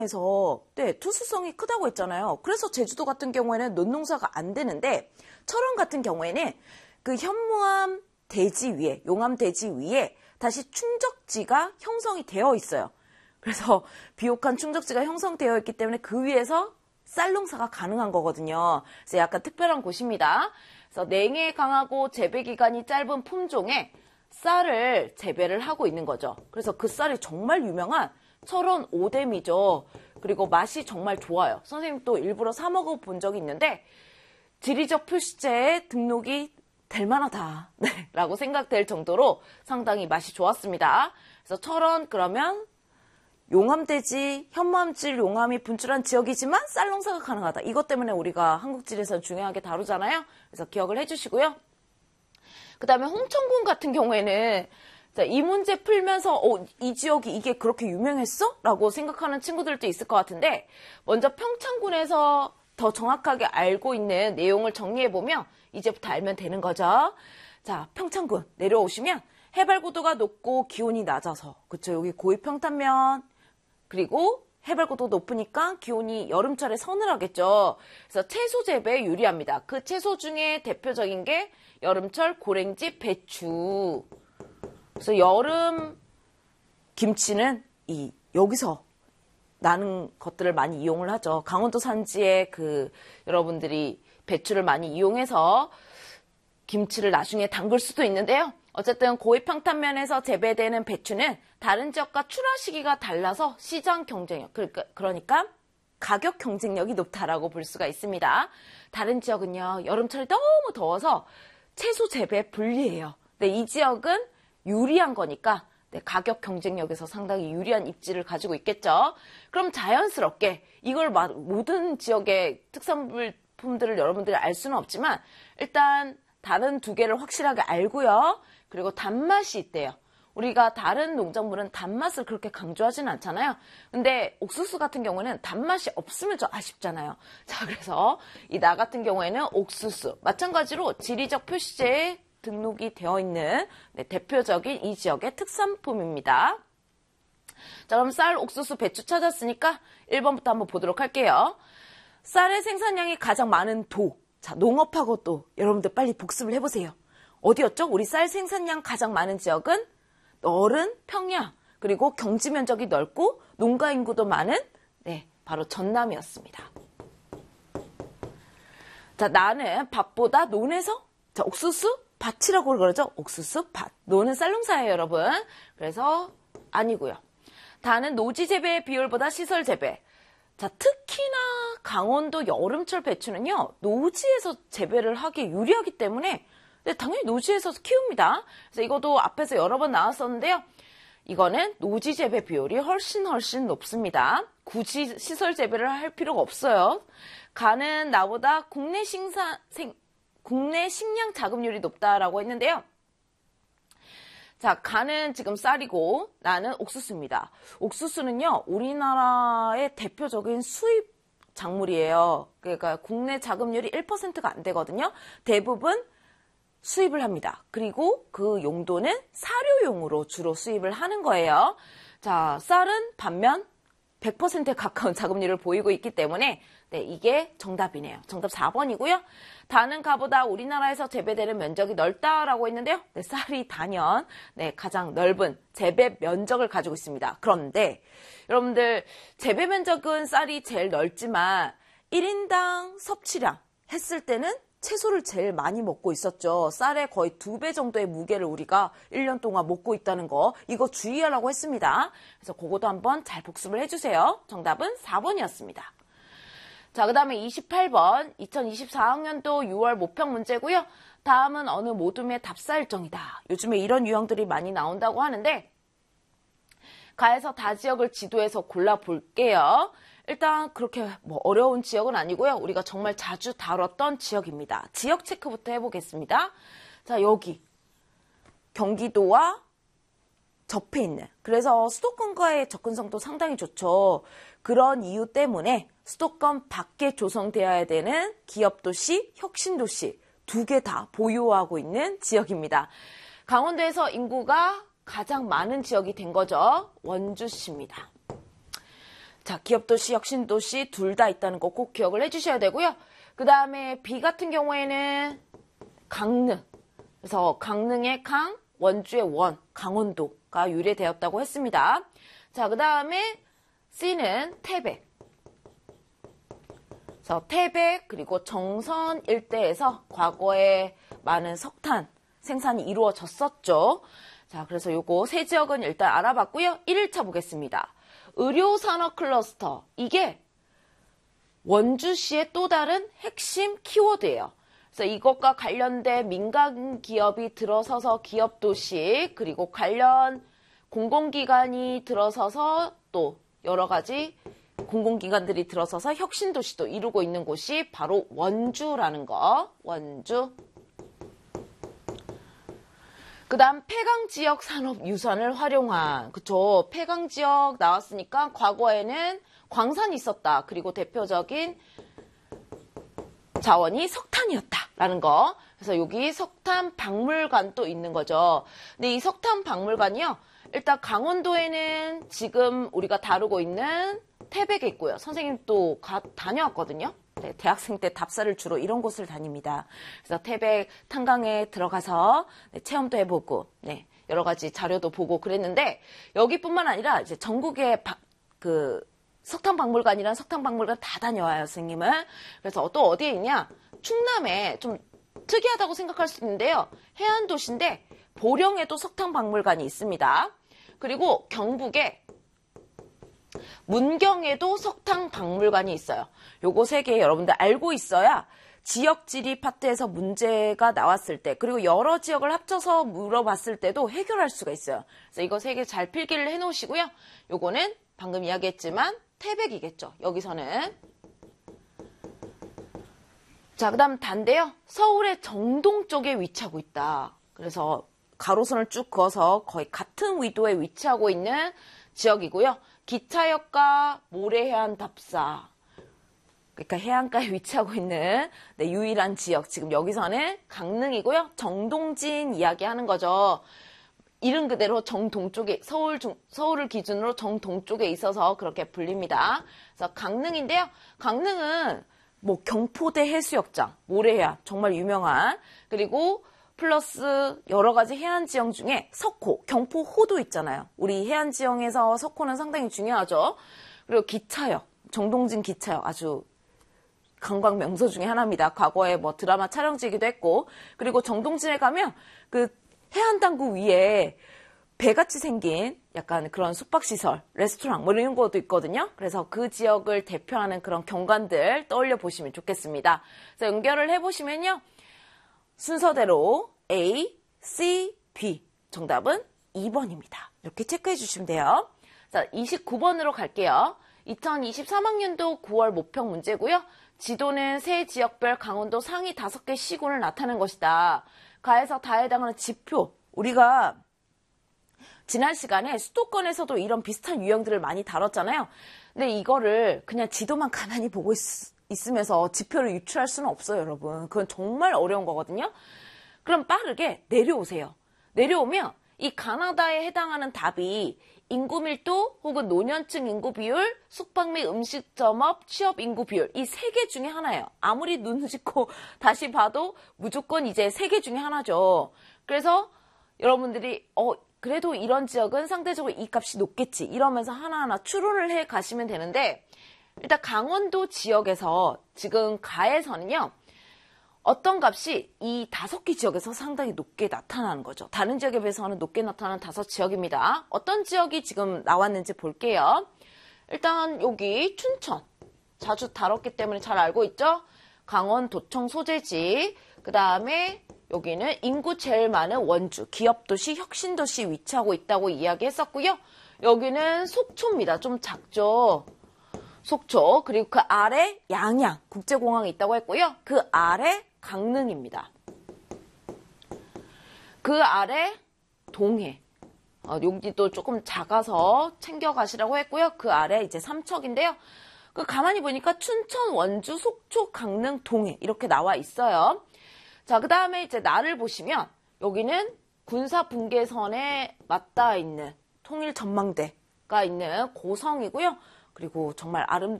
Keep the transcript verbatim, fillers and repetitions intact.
에서 네, 투수성이 크다고 했잖아요. 그래서 제주도 같은 경우에는 논농사가 안 되는데 철원 같은 경우에는 그 현무암 대지 위에, 용암 대지 위에 다시 충적지가 형성이 되어 있어요. 그래서 비옥한 충적지가 형성되어 있기 때문에 그 위에서 쌀 농사가 가능한 거거든요. 그래서 약간 특별한 곳입니다. 그래서 냉해 강하고 재배 기간이 짧은 품종에 쌀을 재배를 하고 있는 거죠. 그래서 그 쌀이 정말 유명한 철원 오댐이죠. 그리고 맛이 정말 좋아요. 선생님 또 일부러 사 먹어본 적이 있는데 지리적 표시제에 등록이 될 만하다 네, 라고 생각될 정도로 상당히 맛이 좋았습니다. 그래서 철원 그러면 용암대지, 현무암질 용암이 분출한 지역이지만 쌀 농사가 가능하다. 이것 때문에 우리가 한국지리에서 중요하게 다루잖아요. 그래서 기억을 해주시고요. 그 다음에 홍천군 같은 경우에는 자, 이 문제 풀면서 어, 이 지역이 이게 그렇게 유명했어? 라고 생각하는 친구들도 있을 것 같은데 먼저 평창군에서 더 정확하게 알고 있는 내용을 정리해보면 이제부터 알면 되는 거죠. 자, 평창군 내려오시면 해발고도가 높고 기온이 낮아서 그쵸 여기 고위평탄면 그리고 해발고도 높으니까 기온이 여름철에 서늘하겠죠. 그래서 채소 재배에 유리합니다. 그 채소 중에 대표적인 게 여름철 고랭지, 배추. 그래서 여름 김치는 이 여기서 나는 것들을 많이 이용을 하죠. 강원도 산지에 그 여러분들이 배추를 많이 이용해서 김치를 나중에 담글 수도 있는데요. 어쨌든 고위평탄면에서 재배되는 배추는 다른 지역과 출하 시기가 달라서 시장 경쟁력, 그러니까, 그러니까 가격 경쟁력이 높다라고 볼 수가 있습니다. 다른 지역은요, 여름철이 너무 더워서 채소 재배에 불리해요. 근데 이 지역은 유리한 거니까 네, 가격 경쟁력에서 상당히 유리한 입지를 가지고 있겠죠. 그럼 자연스럽게 이걸 모든 지역의 특산물품들을 여러분들이 알 수는 없지만 일단 다른 두 개를 확실하게 알고요. 그리고 단맛이 있대요. 우리가 다른 농작물은 단맛을 그렇게 강조하지는 않잖아요. 근데 옥수수 같은 경우는 단맛이 없으면 좀 아쉽잖아요. 자, 그래서 이 나 같은 경우에는 옥수수 마찬가지로 지리적 표시제에 등록이 되어 있는 네, 대표적인 이 지역의 특산품입니다. 자, 그럼 쌀, 옥수수, 배추 찾았으니까 일 번부터 한번 보도록 할게요. 쌀의 생산량이 가장 많은 도. 자, 농업하고 또 여러분들 빨리 복습을 해보세요. 어디였죠? 우리 쌀 생산량 가장 많은 지역은 너른, 평야, 그리고 경지 면적이 넓고 농가 인구도 많은 네, 바로 전남이었습니다. 자, 나는 밭보다 논에서 자, 옥수수, 밭이라고 그러죠? 옥수수, 밭. 논은 쌀농사예요, 여러분. 그래서 아니고요. 다는 노지 재배의 비율보다 시설 재배. 자, 특히나 강원도 여름철 배추는요, 노지에서 재배를 하기 유리하기 때문에 네, 당연히 노지에서 키웁니다. 그래서 이것도 앞에서 여러 번 나왔었는데요. 이거는 노지 재배 비율이 훨씬 훨씬 높습니다. 굳이 시설 재배를 할 필요가 없어요. 가는 나보다 국내 생산, 생, 국내 식량 자급률이 높다라고 했는데요. 자, 가는 지금 쌀이고 나는 옥수수입니다. 옥수수는요, 우리나라의 대표적인 수입 작물이에요. 그러니까 국내 자급률이 일 퍼센트가 안 되거든요. 대부분 수입을 합니다. 그리고 그 용도는 사료용으로 주로 수입을 하는 거예요. 자, 쌀은 반면 백 퍼센트에 가까운 자급률을 보이고 있기 때문에 네, 이게 정답이네요. 정답 사 번이고요. 다는 가보다 우리나라에서 재배되는 면적이 넓다라고 했는데요. 네, 쌀이 단연 네, 가장 넓은 재배 면적을 가지고 있습니다. 그런데 여러분들 재배 면적은 쌀이 제일 넓지만 일 인당 섭취량 했을 때는 채소를 제일 많이 먹고 있었죠. 쌀의 거의 두 배 정도의 무게를 우리가 일 년 동안 먹고 있다는 거 이거 주의하라고 했습니다. 그래서 그것도 한번 잘 복습을 해주세요. 정답은 사 번이었습니다. 자, 그 다음에 이십팔 번 이천이십사 학년도 유월 모평 문제고요. 다음은 어느 모둠의 답사 일정이다. 요즘에 이런 유형들이 많이 나온다고 하는데 가에서 다 지역을 지도에서 골라볼게요. 일단 그렇게 뭐 어려운 지역은 아니고요. 우리가 정말 자주 다뤘던 지역입니다. 지역 체크부터 해보겠습니다. 자, 여기 경기도와 접해 있는 그래서 수도권과의 접근성도 상당히 좋죠. 그런 이유 때문에 수도권 밖에 조성되어야 되는 기업도시, 혁신도시 두 개 다 보유하고 있는 지역입니다. 강원도에서 인구가 가장 많은 지역이 된 거죠. 원주시입니다. 자, 기업도시, 혁신도시 둘 다 있다는 거 꼭 기억을 해주셔야 되고요. 그 다음에 B 같은 경우에는 강릉. 그래서 강릉의 강, 원주의 원, 강원도가 유래되었다고 했습니다. 자, 그 다음에 C는 태백. 그래서 태백 그리고 정선 일대에서 과거에 많은 석탄 생산이 이루어졌었죠. 자, 그래서 요거 세 지역은 일단 알아봤고요. 일 일차 보겠습니다. 의료산업 클러스터. 이게 원주시의 또 다른 핵심 키워드예요. 그래서 이것과 관련된 민간 기업이 들어서서 기업도시, 그리고 관련 공공기관이 들어서서 또 여러 가지 공공기관들이 들어서서 혁신도시도 이루고 있는 곳이 바로 원주라는 거. 원주. 그 다음 폐광지역 산업유산을 활용한, 그쵸, 폐광지역 나왔으니까 과거에는 광산이 있었다. 그리고 대표적인 자원이 석탄이었다라는 거. 그래서 여기 석탄 박물관도 있는 거죠. 근데 이 석탄 박물관이요, 일단 강원도에는 지금 우리가 다루고 있는 태백에 있고요. 선생님 또 가, 다녀왔거든요. 네, 대학생 때 답사를 주로 이런 곳을 다닙니다. 그래서 태백 탄광에 들어가서 네, 체험도 해보고, 네, 여러 가지 자료도 보고 그랬는데, 여기뿐만 아니라 이제 전국의 바, 그 석탄 박물관이랑 석탄 박물관 다 다녀와요, 선생님은. 그래서 또 어디에 있냐? 충남에 좀 특이하다고 생각할 수 있는데요. 해안 도시인데 보령에도 석탄 박물관이 있습니다. 그리고 경북에 문경에도 석탄 박물관이 있어요. 요거 세 개 여러분들 알고 있어야 지역지리 파트에서 문제가 나왔을 때, 그리고 여러 지역을 합쳐서 물어봤을 때도 해결할 수가 있어요. 그래서 이거 세 개 잘 필기를 해 놓으시고요. 요거는 방금 이야기했지만 태백이겠죠. 여기서는. 자, 그 다음 단데요. 서울의 정동 쪽에 위치하고 있다. 그래서 가로선을 쭉 그어서 거의 같은 위도에 위치하고 있는 지역이고요. 기차역과 모래해안 답사. 그러니까 해안가에 위치하고 있는 네, 유일한 지역. 지금 여기서는 강릉이고요. 정동진 이야기하는 거죠. 이름 그대로 정동쪽에, 서울 중, 서울을 기준으로 정동쪽에 있어서 그렇게 불립니다. 그래서 강릉인데요. 강릉은 뭐 경포대 해수욕장, 모래해안 정말 유명한, 그리고 플러스 여러 가지 해안 지형 중에 석호, 경포호도 있잖아요. 우리 해안 지형에서 석호는 상당히 중요하죠. 그리고 기차역, 정동진 기차역 아주 관광 명소 중에 하나입니다. 과거에 뭐 드라마 촬영지이기도 했고, 그리고 정동진에 가면 그 해안당구 위에 배같이 생긴 약간 그런 숙박시설, 레스토랑 뭐 이런 것도 있거든요. 그래서 그 지역을 대표하는 그런 경관들 떠올려 보시면 좋겠습니다. 그래서 연결을 해보시면요. 순서대로 A, C, B. 정답은 이 번입니다. 이렇게 체크해 주시면 돼요. 자, 이십구 번으로 갈게요. 이천이십삼 학년도 구월 모평 문제고요. 지도는 세 지역별 강원도 상위 다섯 개 시군을 나타낸 것이다. 가에서 다에 해당하는 지표. 우리가 지난 시간에 수도권에서도 이런 비슷한 유형들을 많이 다뤘잖아요. 근데 이거를 그냥 지도만 가만히 보고 있, 있으면서 지표를 유출할 수는 없어요, 여러분. 그건 정말 어려운 거거든요. 그럼 빠르게 내려오세요. 내려오면 이 가나다에 해당하는 답이 인구 밀도 혹은 노년층 인구 비율, 숙박 및 음식점업 취업 인구 비율, 이 세 개 중에 하나예요. 아무리 눈 씻고 다시 봐도 무조건 이제 세 개 중에 하나죠. 그래서 여러분들이 어 그래도 이런 지역은 상대적으로 이 값이 높겠지 이러면서 하나하나 추론을 해 가시면 되는데, 일단 강원도 지역에서 지금 가에서는요. 어떤 값이 이 다섯 개 지역에서 상당히 높게 나타나는 거죠. 다른 지역에 비해서는 높게 나타나는 다섯 지역입니다. 어떤 지역이 지금 나왔는지 볼게요. 일단 여기 춘천. 자주 다뤘기 때문에 잘 알고 있죠? 강원 도청 소재지. 그 다음에 여기는 인구 제일 많은 원주, 기업도시, 혁신도시 위치하고 있다고 이야기했었고요. 여기는 속초입니다. 좀 작죠? 속초. 그리고 그 아래 양양 국제공항이 있다고 했고요. 그 아래 강릉입니다. 그 아래 동해. 어, 여기도 조금 작아서 챙겨가시라고 했고요. 그 아래 이제 삼척인데요. 그 가만히 보니까 춘천, 원주, 속초, 강릉, 동해 이렇게 나와 있어요. 자, 그 다음에 이제 나를 보시면 여기는 군사 분계선에 맞닿아 있는 통일 전망대가 있는 고성이고요. 그리고 정말 아름다운